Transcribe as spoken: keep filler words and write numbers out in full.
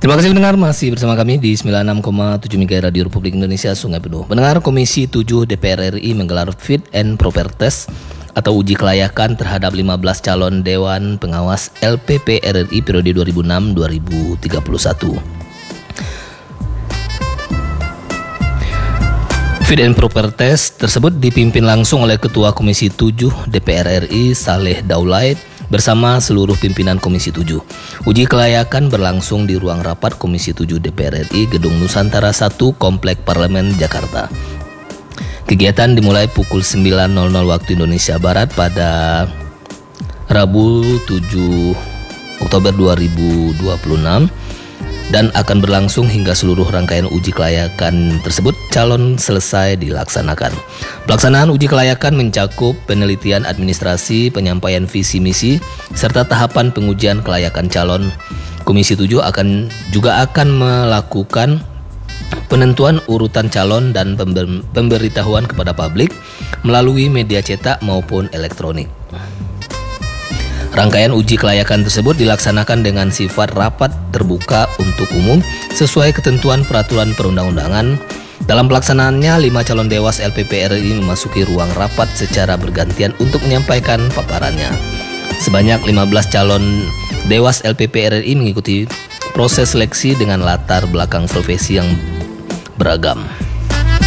Terima kasih pendengar, masih bersama kami di sembilan puluh enam koma tujuh MHz Radio Republik Indonesia Sungai Penuh. Pendengar, Komisi tujuh D P R R I menggelar fit and proper test atau uji kelayakan terhadap lima belas calon Dewan Pengawas L P P R R I periode dua ribu enam sampai dua ribu tiga puluh satu. Fit and proper test tersebut dipimpin langsung oleh Ketua Komisi tujuh D P R R I Saleh Daulait bersama seluruh pimpinan Komisi tujuh. Uji kelayakan berlangsung di ruang rapat Komisi tujuh D P R R I Gedung Nusantara satu Komplek Parlemen Jakarta. Kegiatan dimulai pukul sembilan waktu Indonesia Barat pada Rabu tujuh Oktober dua ribu dua puluh enam dan akan berlangsung hingga seluruh rangkaian uji kelayakan tersebut calon selesai dilaksanakan. Pelaksanaan uji kelayakan mencakup penelitian administrasi, penyampaian visi misi, serta tahapan pengujian kelayakan calon. Komisi tujuh akan juga akan melakukan penentuan urutan calon dan pember- pemberitahuan kepada publik melalui media cetak maupun elektronik. Rangkaian uji kelayakan tersebut dilaksanakan dengan sifat rapat terbuka untuk umum sesuai ketentuan peraturan perundang-undangan. Dalam pelaksanaannya, lima calon dewas L P P R R I memasuki ruang rapat secara bergantian untuk menyampaikan paparannya. Sebanyak lima belas calon dewas L P P R R I mengikuti proses seleksi dengan latar belakang profesi yang beragam.